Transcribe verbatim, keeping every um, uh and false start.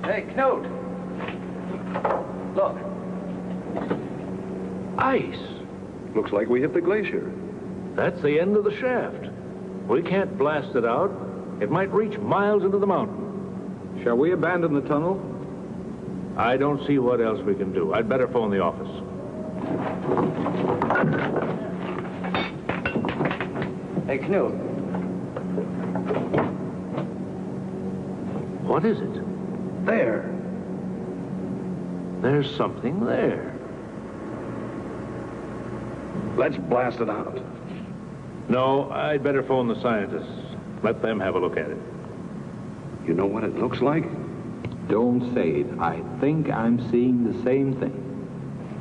Hey, Knut. Look. Ice. Looks like we hit the glacier. That's the end of the shaft. We can't blast it out. It might reach miles into the mountain. Shall we abandon the tunnel? I don't see what else we can do. I'd better phone the office. Hey, Knut. What is it? There. There's something there. Let's blast it out. No, I'd better phone the scientists. Let them have a look at it. You know what it looks like? Don't say it. I think I'm seeing the same thing.